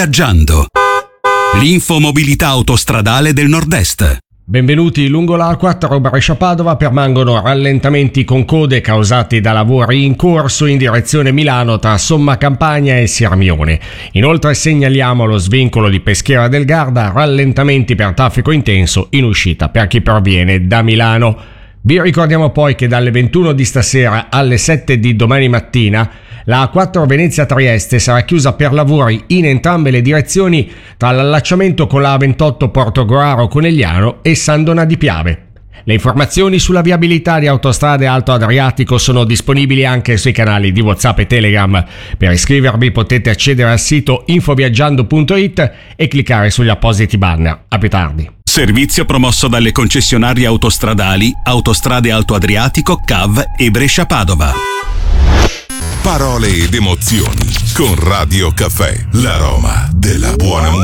Infoviaggiando. L'infomobilità autostradale del Nord-Est. Benvenuti. Lungo la A4 Brescia-Padova permangono rallentamenti con code causati da lavori in corso in direzione Milano tra Somma Campagna e Sirmione. Inoltre segnaliamo lo svincolo di Peschiera del Garda, rallentamenti per traffico intenso in uscita per chi proviene da Milano. Vi ricordiamo poi che dalle 21 di stasera alle 7 di domani mattina la A4 Venezia-Trieste sarà chiusa per lavori in entrambe le direzioni tra l'allacciamento con la A28 Portogruaro-Conegliano e Sandona di Piave. Le informazioni sulla viabilità di Autostrade Alto Adriatico sono disponibili anche sui canali di WhatsApp e Telegram. Per iscrivervi potete accedere al sito infoviaggiando.it e cliccare sugli appositi banner. A più tardi. Servizio promosso dalle concessionarie autostradali Autostrade Alto Adriatico, CAV e Brescia-Padova. Parole ed emozioni con Radio Caffè, l'aroma della buona musica.